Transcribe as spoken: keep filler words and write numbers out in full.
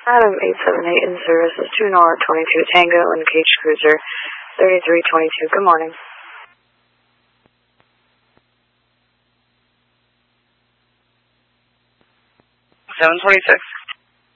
Adam eight seven eight in service is two Nor twenty-two Tango in Cage Cruiser thirty-three twenty-two. Good morning. seven twenty-six.